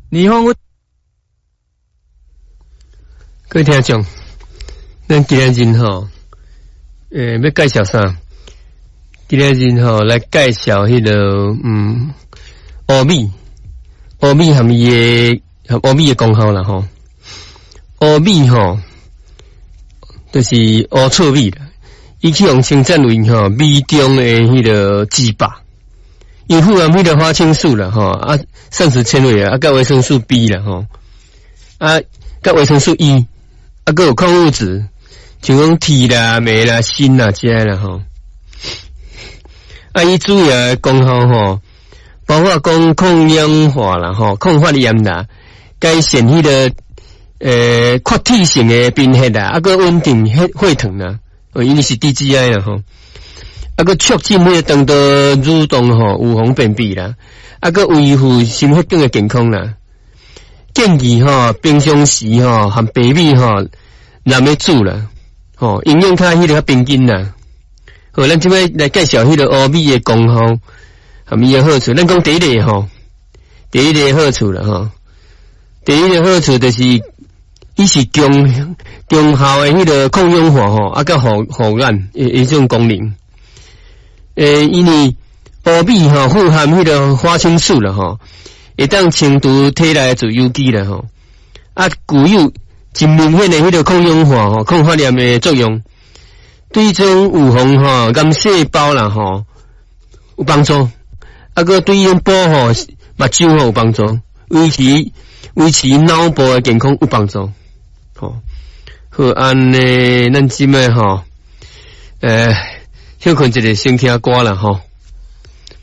你好，各位听众，咱今日吼，要介绍啥？今日吼来介绍迄个乌米，乌米含伊诶乌米诶功效啦吼。乌米吼，就是乌糙米啦，伊去用生产为吼米中诶迄个鸡巴。伊富含迄个花青素啦吼，膳食纤维啊，甲维生素 B 啦吼，甲维生素 E， 还有矿物质，像讲铁啦、镁啦、锌啦这啦吼。伊主要的功效吼，包括讲抗氧化啦吼、抗发炎啦，改善迄个扩体性的贫血啦，个稳定血糖啦，因为是 DGI 啦吼。个促进迄个肠道蠕动吼，预防便秘啦，个维护心血管的健康啦。建议吼，平常时吼含白米吼南要煮啦，吼营养较迄个较平均啦。好，咱即摆来介绍迄个乌米的功效含伊的好处。咱讲第一个吼，第一个好处啦吼，第一个好处就是伊是中效的迄个抗氧化吼，甲护眼一种功能。因为乌米吼富含迄个花青素啦吼，会当清除体内自由基啦吼，具有真明显的迄个抗氧化吼、抗发炎的作用，对种预防吼癌细胞啦吼有帮助，个对种保护目睭吼有帮助，维持脑部的健康有帮助。好，安尼咱即摆吼，休困一个先听歌啦吼。